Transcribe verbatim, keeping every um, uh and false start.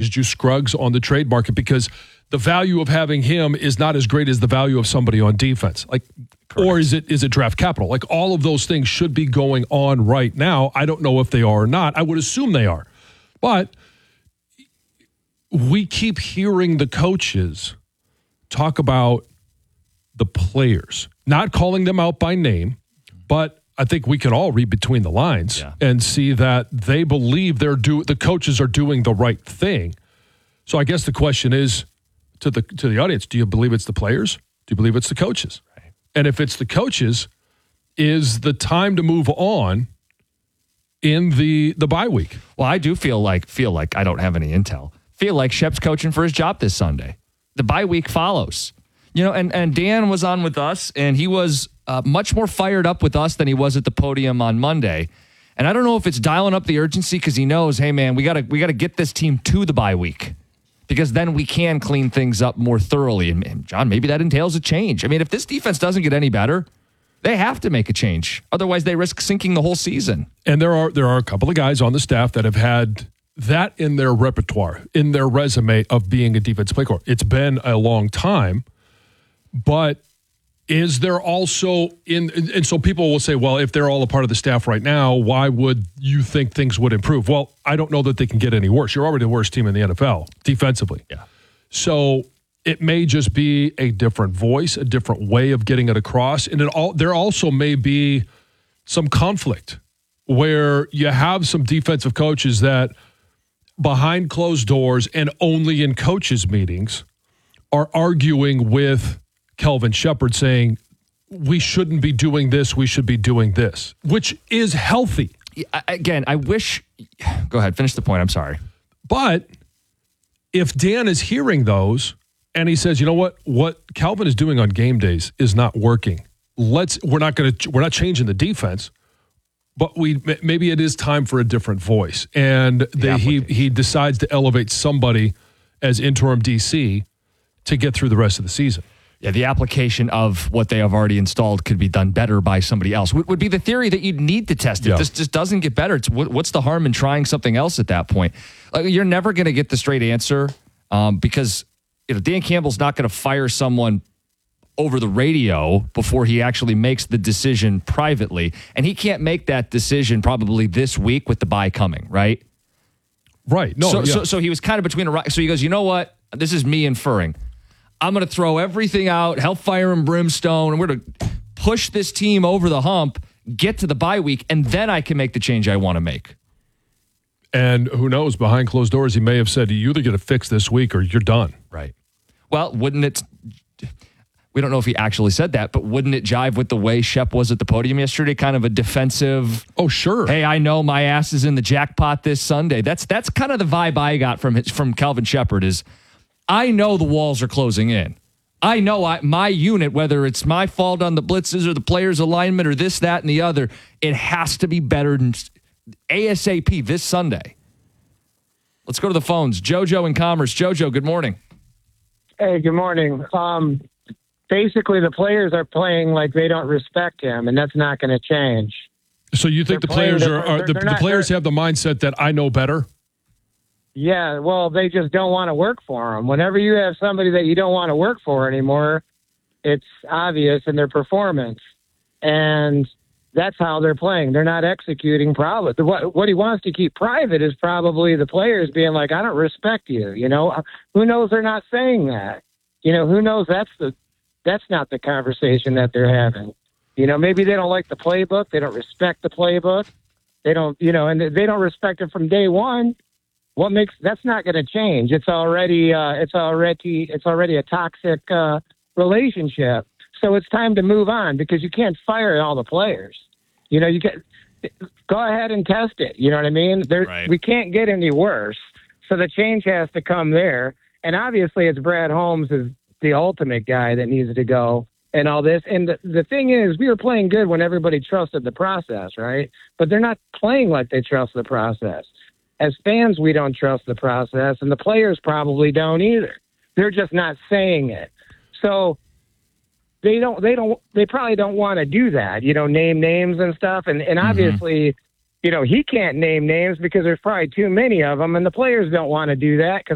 Juice Scruggs on the trade market because the value of having him is not as great as the value of somebody on defense. Like, correct. Or is it is it draft capital? Like, all of those things should be going on right now. I don't know if they are or not. I would assume they are. But we keep hearing the coaches talk about the players, not calling them out by name, but I think we can all read between the lines yeah. and see that they believe they're do the coaches are doing the right thing. So I guess the question is to the to the audience, do you believe it's the players? Do you believe it's the coaches? Right. And if it's the coaches, is the time to move on in the the bye week? Well, I do feel like feel like I don't have any intel. Feel like Shep's coaching for his job this Sunday. The bye week follows. You know, and, and Dan was on with us, and he was uh, much more fired up with us than he was at the podium on Monday. And I don't know if it's dialing up the urgency because he knows, hey, man, we got to we got to get this team to the bye week because then we can clean things up more thoroughly. And, and, John, maybe that entails a change. I mean, if this defense doesn't get any better, they have to make a change. Otherwise, they risk sinking the whole season. And there are there are a couple of guys on the staff that have had that in their repertoire, in their resume of being a defensive play caller. It's been a long time. But is there also in, and so people will say, well, if they're all a part of the staff right now, why would you think things would improve? Well, I don't know that they can get any worse. You're already the worst team in the N F L defensively. Yeah. So it may just be a different voice, a different way of getting it across. And it all, there also may be some conflict where you have some defensive coaches that behind closed doors and only in coaches' meetings are arguing with Kelvin Sheppard saying, we shouldn't be doing this, we should be doing this, which is healthy. Again, I wish... Go ahead, finish the point, I'm sorry. But if Dan is hearing those and he says, you know what, what Calvin is doing on game days is not working. Let's we're not going to we're not changing the defense, but we maybe it is time for a different voice. And the, he he decides to elevate somebody as interim D C to get through the rest of the season. Yeah, the application of what they have already installed could be done better by somebody else. Would, would be the theory that you'd need to test it. Yeah. This just doesn't get better. It's what, what's the harm in trying something else at that point? Like, you're never going to get the straight answer um, because you know Dan Campbell's not going to fire someone over the radio before he actually makes the decision privately, and he can't make that decision probably this week with the bye coming, right? Right. No. So, yeah. so, so he was kind of between a rock. So he goes, you know what? This is me inferring. I'm going to throw everything out, hellfire and brimstone, and we're going to push this team over the hump, get to the bye week, and then I can make the change I want to make. And who knows, behind closed doors, he may have said, you either get to fix this week or you're done. Right. Well, wouldn't it... We don't know if he actually said that, but wouldn't it jive with the way Shep was at the podium yesterday? Kind of a defensive... Oh, sure. Hey, I know my ass is in the jackpot this Sunday. That's that's kind of the vibe I got from from Kelvin Sheppard is... I know the walls are closing in. I know I, my unit, whether it's my fault on the blitzes or the players' alignment or this, that, and the other, it has to be better than ASAP this Sunday. Let's go to the phones. Jojo in Commerce. Jojo, good morning. Hey, good morning. Um, basically, the players are playing like they don't respect him, and that's not going to change. So you think they're the players are, are the, the not, players have the mindset that I know better? Yeah, well, they just don't want to work for them. Whenever you have somebody that you don't want to work for anymore, it's obvious in their performance. And that's how they're playing. They're not executing probably. What, what he wants to keep private is probably the players being like, I don't respect you. You know, who knows they're not saying that? You know, who knows that's the that's not the conversation that they're having. You know, maybe they don't like the playbook. They don't respect the playbook. They don't, you know, and they don't respect it from day one. What makes that's not going to change? It's already uh, it's already it's already a toxic uh, relationship. So it's time to move on because you can't fire all the players. You know, you get go ahead and test it. You know what I mean? There, right. We can't get any worse. So the change has to come there. And obviously, it's Brad Holmes is the ultimate guy that needs to go and all this. And the, the thing is, we were playing good when everybody trusted the process, right? But they're not playing like they trust the process. As fans, we don't trust the process, and the players probably don't either. They're just not saying it. So they don't, they don't, they probably don't want to do that, you know, name names and stuff. And, and obviously, mm-hmm. you know, he can't name names because there's probably too many of them, and the players don't want to do that because